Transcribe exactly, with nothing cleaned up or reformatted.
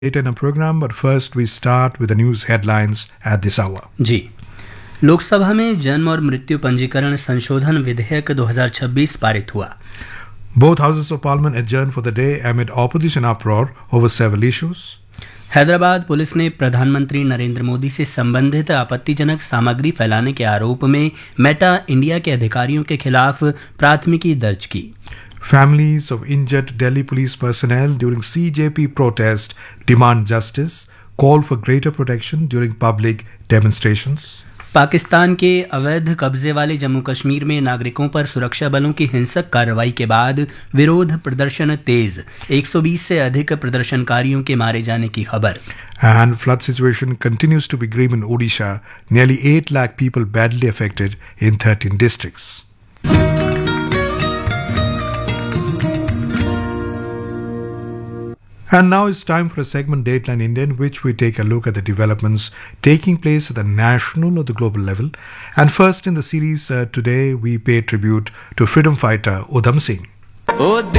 Later in a program, but first we start with the news headlines at this hour. जी लोकसभा में जन्म और मृत्यु पंजीकरण संशोधन विधेयक दो हज़ार छब्बीस पारित हुआ। Both houses of parliament adjourned for the day amid opposition uproar over several issues. Hyderabad police ने प्रधानमंत्री नरेंद्र मोदी से संबंधित आपत्तिजनक सामग्री फैलाने के आरोप में मेटा इंडिया के अधिकारियों के खिलाफ प्राथमिकी दर्ज की। Families of injured Delhi police personnel during C J P protest demand justice, call for greater protection during public demonstrations. Pakistan के अवैध कब्जे वाले जम्मू कश्मीर में नागरिकों पर सुरक्षा बलों की हिंसक कार्रवाई के बाद विरोध प्रदर्शन तेज, एक सौ बीस से अधिक प्रदर्शनकारियों के मारे जाने की खबर। And flood situation continues to be grim in Odisha. Nearly eight lakh people badly affected in thirteen districts. And now it's time for a segment Dateline India, in which we take a look at the developments taking place at the national or the global level. And first in the series uh, today, we pay tribute to freedom fighter Udham Singh.